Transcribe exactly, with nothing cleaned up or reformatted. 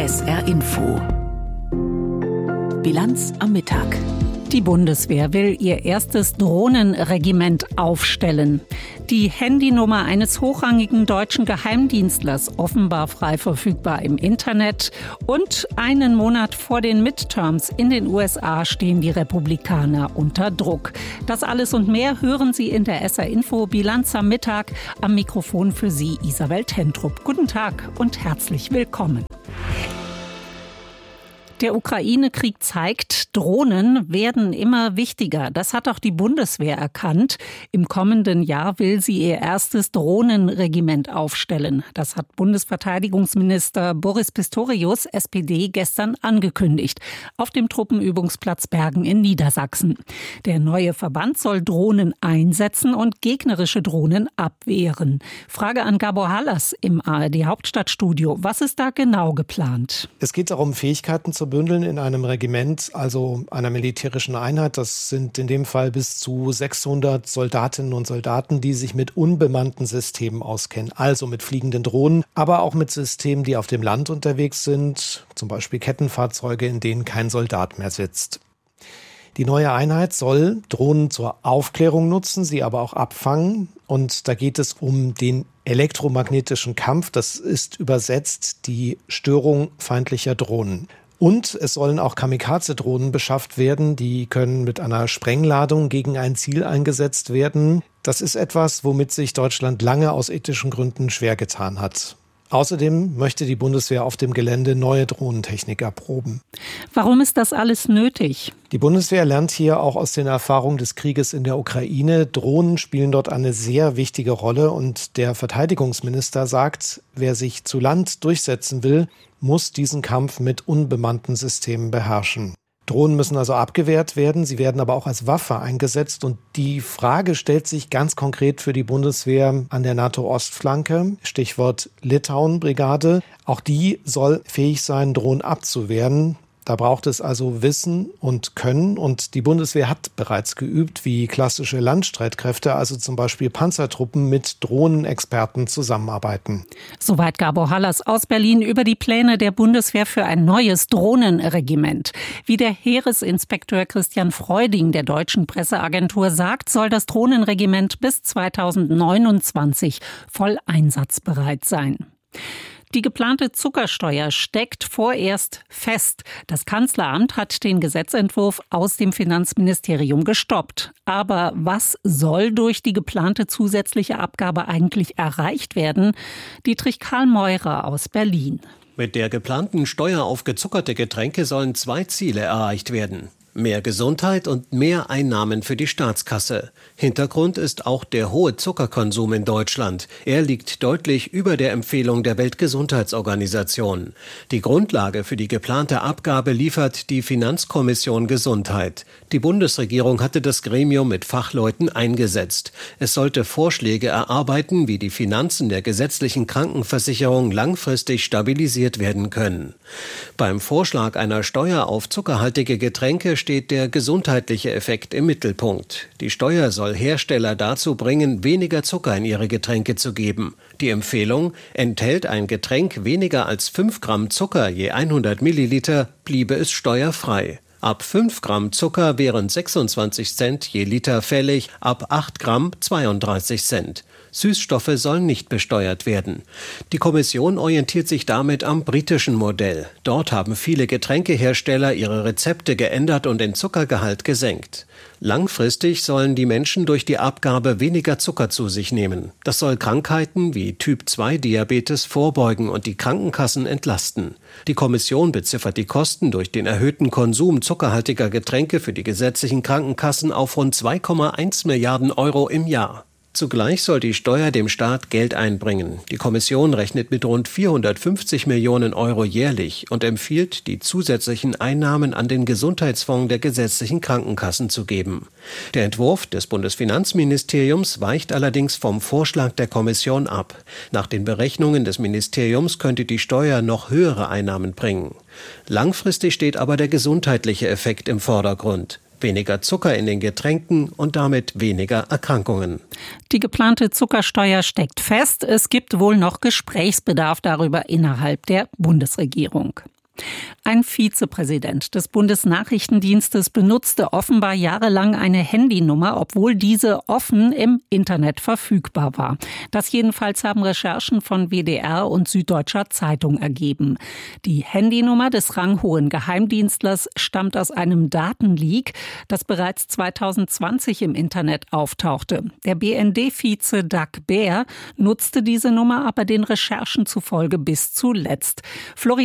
S R Info. Bilanz am Mittag. Die Bundeswehr will ihr erstes Drohnenregiment aufstellen. Die Handynummer eines hochrangigen deutschen Geheimdienstlers offenbar frei verfügbar im Internet. Und einen Monat vor den Midterms in den U S A stehen die Republikaner unter Druck. Das alles und mehr hören Sie in der S R Info Bilanz am Mittag. Am Mikrofon für Sie Isabel Tentrup. Guten Tag und herzlich willkommen. Der Ukraine-Krieg zeigt, Drohnen werden immer wichtiger. Das hat auch die Bundeswehr erkannt. Im kommenden Jahr will sie ihr erstes Drohnenregiment aufstellen. Das hat Bundesverteidigungsminister Boris Pistorius, S P D, gestern angekündigt. Auf dem Truppenübungsplatz Bergen in Niedersachsen. Der neue Verband soll Drohnen einsetzen und gegnerische Drohnen abwehren. Frage an Gabor Hallas im A R D-Hauptstadtstudio. Was ist da genau geplant? Es geht darum, Fähigkeiten zu bündeln in einem Regiment, also einer militärischen Einheit. Das sind in dem Fall bis zu sechshundert Soldatinnen und Soldaten, die sich mit unbemannten Systemen auskennen. Also mit fliegenden Drohnen, aber auch mit Systemen, die auf dem Land unterwegs sind. Zum Beispiel Kettenfahrzeuge, in denen kein Soldat mehr sitzt. Die neue Einheit soll Drohnen zur Aufklärung nutzen, sie aber auch abfangen. Und da geht es um den elektromagnetischen Kampf. Das ist übersetzt die Störung feindlicher Drohnen. Und es sollen auch Kamikaze-Drohnen beschafft werden. Die können mit einer Sprengladung gegen ein Ziel eingesetzt werden. Das ist etwas, womit sich Deutschland lange aus ethischen Gründen schwer getan hat. Außerdem möchte die Bundeswehr auf dem Gelände neue Drohnentechnik erproben. Warum ist das alles nötig? Die Bundeswehr lernt hier auch aus den Erfahrungen des Krieges in der Ukraine. Drohnen spielen dort eine sehr wichtige Rolle. Und der Verteidigungsminister sagt, wer sich zu Land durchsetzen will, muss diesen Kampf mit unbemannten Systemen beherrschen. Drohnen müssen also abgewehrt werden, sie werden aber auch als Waffe eingesetzt. Und die Frage stellt sich ganz konkret für die Bundeswehr an der NATO-Ostflanke, Stichwort Litauen-Brigade. Auch die soll fähig sein, Drohnen abzuwehren. Da braucht es also Wissen und Können. Und die Bundeswehr hat bereits geübt, wie klassische Landstreitkräfte, also zum Beispiel Panzertruppen, mit Drohnenexperten zusammenarbeiten. Soweit Gabor Hallas aus Berlin über die Pläne der Bundeswehr für ein neues Drohnenregiment. Wie der Heeresinspekteur Christian Freuding der Deutschen Presseagentur sagt, soll das Drohnenregiment bis zweitausendneunundzwanzig voll einsatzbereit sein. Die geplante Zuckersteuer steckt vorerst fest. Das Kanzleramt hat den Gesetzentwurf aus dem Finanzministerium gestoppt. Aber was soll durch die geplante zusätzliche Abgabe eigentlich erreicht werden? Dietrich Karl-Meurer aus Berlin. Mit der geplanten Steuer auf gezuckerte Getränke sollen zwei Ziele erreicht werden. Mehr Gesundheit und mehr Einnahmen für die Staatskasse. Hintergrund ist auch der hohe Zuckerkonsum in Deutschland. Er liegt deutlich über der Empfehlung der Weltgesundheitsorganisation. Die Grundlage für die geplante Abgabe liefert die Finanzkommission Gesundheit. Die Bundesregierung hatte das Gremium mit Fachleuten eingesetzt. Es sollte Vorschläge erarbeiten, wie die Finanzen der gesetzlichen Krankenversicherung langfristig stabilisiert werden können. Beim Vorschlag einer Steuer auf zuckerhaltige Getränke steht der gesundheitliche Effekt im Mittelpunkt. Die Steuer soll Hersteller dazu bringen, weniger Zucker in ihre Getränke zu geben. Die Empfehlung: enthält ein Getränk weniger als fünf Gramm Zucker je hundert Milliliter, bliebe es steuerfrei. Ab fünf Gramm Zucker wären sechsundzwanzig Cent je Liter fällig, ab acht Gramm zweiunddreißig Cent. Süßstoffe sollen nicht besteuert werden. Die Kommission orientiert sich damit am britischen Modell. Dort haben viele Getränkehersteller ihre Rezepte geändert und den Zuckergehalt gesenkt. Langfristig sollen die Menschen durch die Abgabe weniger Zucker zu sich nehmen. Das soll Krankheiten wie Typ zwei Diabetes vorbeugen und die Krankenkassen entlasten. Die Kommission beziffert die Kosten durch den erhöhten Konsum zuckerhaltiger Getränke für die gesetzlichen Krankenkassen auf rund zwei Komma eins Milliarden Euro im Jahr. Zugleich soll die Steuer dem Staat Geld einbringen. Die Kommission rechnet mit rund vierhundertfünfzig Millionen Euro jährlich und empfiehlt, die zusätzlichen Einnahmen an den Gesundheitsfonds der gesetzlichen Krankenkassen zu geben. Der Entwurf des Bundesfinanzministeriums weicht allerdings vom Vorschlag der Kommission ab. Nach den Berechnungen des Ministeriums könnte die Steuer noch höhere Einnahmen bringen. Langfristig steht aber der gesundheitliche Effekt im Vordergrund. Weniger Zucker in den Getränken und damit weniger Erkrankungen. Die geplante Zuckersteuer steckt fest. Es gibt wohl noch Gesprächsbedarf darüber innerhalb der Bundesregierung. Ein Vizepräsident des Bundesnachrichtendienstes benutzte offenbar jahrelang eine Handynummer, obwohl diese offen im Internet verfügbar war. Das jedenfalls haben Recherchen von W D R und Süddeutscher Zeitung ergeben. Die Handynummer des ranghohen Geheimdienstlers stammt aus einem Datenleak, das bereits zweitausendzwanzig im Internet auftauchte. Der B N D-Vize Dag Baer nutzte diese Nummer aber den Recherchen zufolge bis zuletzt. Florian